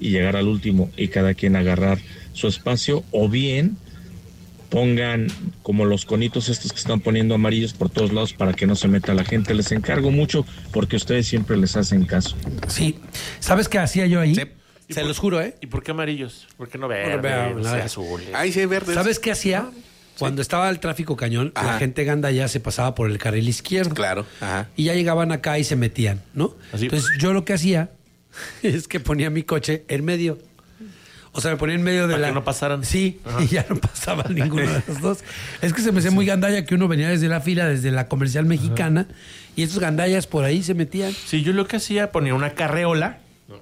y llegar al último y cada quien agarrar su espacio, o bien pongan como los conitos estos que están poniendo amarillos por todos lados para que no se meta la gente. Les encargo mucho porque ustedes siempre les hacen caso. Sí. ¿Sabes qué hacía yo ahí? Sí. Se los juro, ¿eh? ¿Y por qué amarillos? ¿Por qué no verdes, azules? Ahí sí hay verdes. ¿Sabes qué hacía? Cuando estaba el tráfico cañón, Ajá. la gente gandaya se pasaba por el carril izquierdo. Claro. Ajá. Y ya llegaban acá y se metían, ¿no? Así. Entonces yo lo que hacía es que ponía mi coche en medio. O sea, me ponía en medio de Para la... que no pasaran. Sí, y ya no pasaba ninguno de los dos. Es que se me hacía muy gandaya que uno venía desde la fila, desde la comercial mexicana, y estos gandayas por ahí se metían. Sí, yo lo que hacía, ponía una carreola.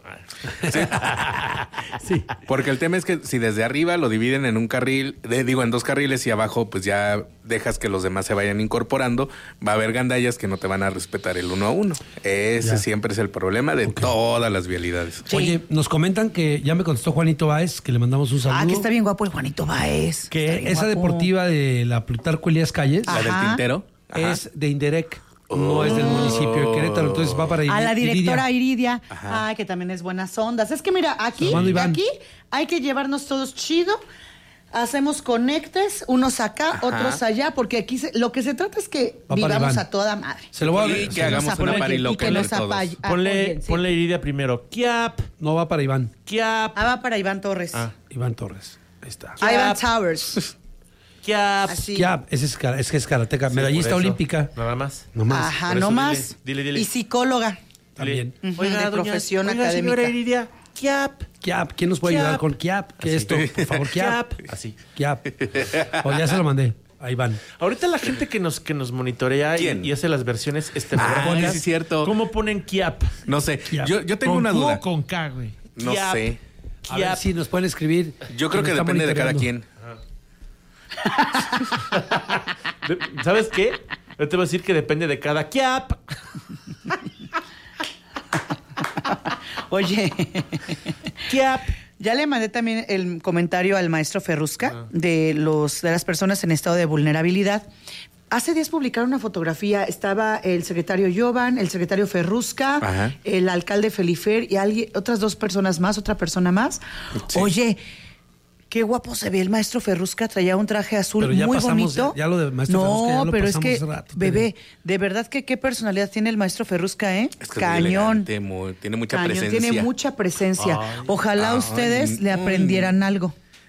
Sí. Porque el tema es que si desde arriba lo dividen en un carril, en dos carriles y abajo pues ya dejas que los demás se vayan incorporando, va a haber gandallas que no te van a respetar el uno a uno. Ese Ya. siempre es el problema de todas las vialidades. Sí. Oye, nos comentan que ya me contestó Juanito Báez, que le mandamos un saludo. Ah, que está bien guapo el Juanito Baez. Que Está bien esa guapo. deportiva de la Plutarco Elías Calles La del Ajá. tintero. Ajá. es de Inderec, no es del municipio de Querétaro, entonces va para A la directora Iridia. Iridia. Ay, que también es buenas ondas. Es que mira, aquí, Armando Iván. aquí hay que llevarnos todos chido. Hacemos conectes, unos acá, otros allá, porque aquí lo que se trata es que Va para vivamos Iván. a toda madre. Se lo voy a Y que hagamos nos una apoyen, pariloca y que entre nos todos. apoyen, Ponle sí. ponle Iridia primero. Kiap, No va para Iván. Kiap, Ah, va para Iván Torres. Iván Torres. Ahí está. Ah, Iván Towers. Kiap. Así. Ya, ese es que es karateca, medallista Por eso. olímpica. Nada más. Nomás. Ajá, Por eso no más. dile. Y psicóloga. También. Ujú, de profesión académica. Señora Iridia, Kiap. Kiap, ¿quién nos puede ayudar con Kiap? ¿Qué es esto? Por favor, Kiap. Así. Kiap. O ya se lo mandé. Ahí van. Ahorita la gente que nos monitorea ¿Quién? y hace las versiones estenográficas, sí es cierto. ¿cómo ponen Kiap? No sé, Kiap. yo tengo ¿Con una Q duda. o con K, güey? No Kiap. sé. A ver si nos pueden escribir. Yo creo que Nos está depende de cada monitoreando. quien. ¿Sabes qué? Yo te voy a decir que depende de cada Kiap. Oye, Kiap. ya le mandé también el comentario al maestro Ferrusca de las personas en estado de vulnerabilidad. Hace días publicaron una fotografía, estaba el secretario Jovan, el secretario Ferrusca, Ajá. el alcalde Felifer y otras dos personas más, otra persona más. Sí. Oye, qué guapo se ve el maestro Ferrusca, traía un traje azul Pero ya muy pasamos, bonito. ya lo de maestro Ferrusca ya No, lo pero es pasamos que, hace rato, bebé, de verdad que qué personalidad tiene el maestro Ferrusca, ¿eh? Es que es muy Cañón. elegante, tiene mucha Cañón, presencia. tiene mucha presencia. Ojalá Ay, ustedes le aprendieran algo.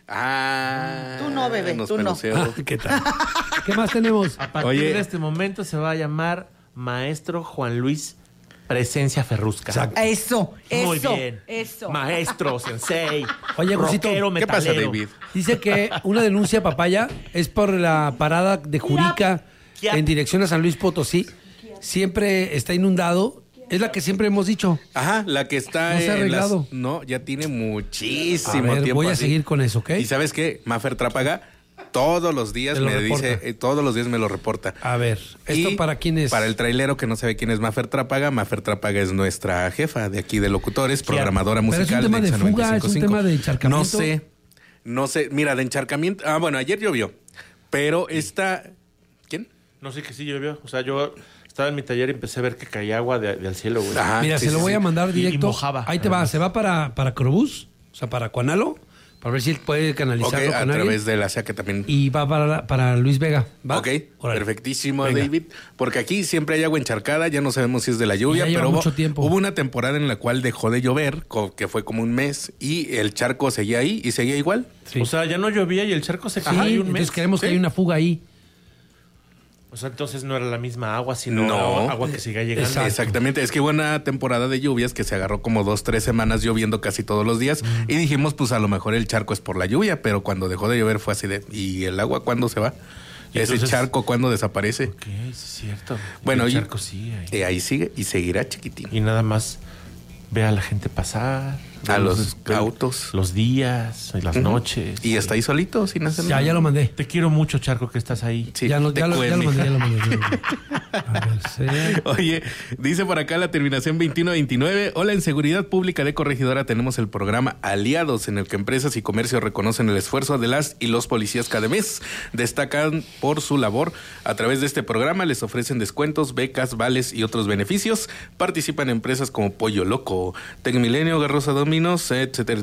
Ah. Tú no, bebé, nos tú no. peluceó. ¿Qué tal? ¿Qué más tenemos? A partir Oye. de este momento se va a llamar Maestro Juan Luis Presencia Ferrusca. Exacto. Eso, Muy eso, bien. eso. Maestro, sensei. Oye, Gusito, rockero, ¿Qué pasa, metalero. David? Dice que una denuncia papaya es por la parada de Jurica Kiap. en dirección a San Luis Potosí. Siempre está inundado. Es la que siempre hemos dicho. Ajá, la que está No se ha en las... arreglado. No, ya tiene A muchísimo ver, tiempo voy a así. seguir con eso, ¿ok? ¿Y sabes qué? Mafer Trápaga todos los días Te lo me reporta. dice, todos los días me lo reporta. A ver, ¿esto Y para quién es? Para el trailero que no sabe quién es Mafer Trápaga. Mafer Trápaga es nuestra jefa de aquí de locutores, programadora Pero es un musical tema de Exa fuga, es un 95.5. tema de encharcamiento. No sé. Mira, de encharcamiento. Ah, bueno, ayer llovió. Pero esta... ¿Quién? No sé que sí llovió. O sea, yo estaba en mi taller y empecé a ver que caía agua del cielo, güey. Ajá. Mira, sí, se lo sí, voy sí. a mandar Y directo. mojaba, Ahí te va, además. se va para Crobús, o sea, para Cuanalo, para ver si él puede Ok, canalizarlo a con alguien. través de la SEA que también... Y va para Luis Vega. ¿va? Ok, Órale. perfectísimo, Venga. David. Porque aquí siempre hay agua encharcada, ya no sabemos si es de la lluvia, Y ya lleva pero mucho tiempo. hubo una temporada en la cual dejó de llover, que fue como un mes, y el charco seguía ahí y seguía igual. Sí. O sea, ya no llovía y el charco se Sí, cayó un mes. entonces queremos que Sí. haya una fuga ahí. O sea, entonces no era la misma agua, sino No. agua que siga llegando. Exacto. Exactamente, es que hubo una temporada de lluvias que se agarró como 2-3 semanas lloviendo casi todos los días y dijimos, pues a lo mejor el charco es por la lluvia, pero cuando dejó de llover fue así de, ¿y el agua cuándo se va? Y Ese entonces- charco cuándo desaparece. Ok, sí es cierto. Bueno, el y- charco sigue ahí. Ahí sigue y seguirá, chiquitín. Y nada más ve a la gente pasar. A ve los autos. Los días, las noches. Y está ahí solito, sin hacer nada. Ya lo mandé. Te quiero mucho, Charco, que estás ahí. Sí, ya, te ya lo cueme. mandé, ya lo mandé. A ver, sí. Oye, dice por acá la terminación 2129. Hola, en Seguridad Pública de Corregidora tenemos el programa Aliados, en el que empresas y comercios reconocen el esfuerzo de las y los policías cada mes. Destacan por su labor. A través de este programa les ofrecen descuentos, becas, vales y otros beneficios. Participan empresas como Pollo Loco, Tecmilenio, Garrosa Dominos, etcétera,